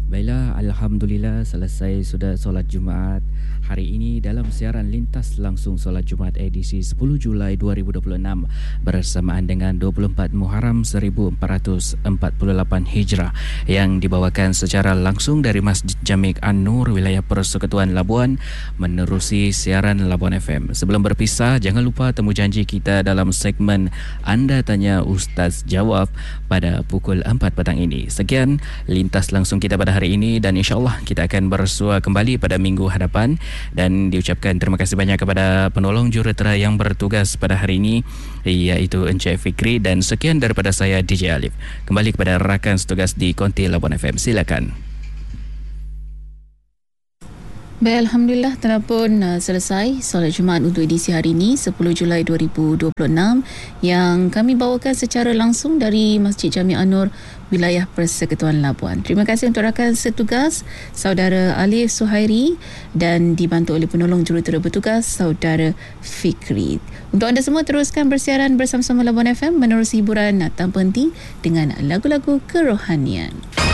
Baiklah, Alhamdulillah selesai sudah solat Jumaat hari ini dalam siaran Lintas Langsung Solat Jumaat edisi 10 Julai 2026 bersamaan dengan 24 Muharram 1448 Hijrah yang dibawakan secara langsung dari Masjid Jamik An-Nur wilayah Persekutuan Labuan menerusi siaran Labuan FM. Sebelum berpisah, jangan lupa temu janji kita dalam segmen Anda Tanya Ustaz Jawab pada pukul 4 petang ini. Sekian Lintas Langsung kita pada hari ini dan insyaAllah kita akan bersua kembali pada minggu hadapan dan diucapkan terima kasih banyak kepada penolong jurutera yang bertugas pada hari ini iaitu Encik Fikri dan sekian daripada saya DJ Alif. Kembali kepada rakan setugas di Konti Labuan FM. Silakan. Baik, Alhamdulillah telah pun selesai solat Jumaat untuk edisi hari ini 10 Julai 2026 yang kami bawakan secara langsung dari Masjid Jami' An-Nur wilayah Persekutuan Labuan. Terima kasih untuk rakan setugas Saudara Alif Suhairi dan dibantu oleh penolong jurutera bertugas Saudara Fikri. Untuk anda semua teruskan bersiaran bersama-sama Labuan FM menerusi hiburan tanpa henti dengan lagu-lagu kerohanian.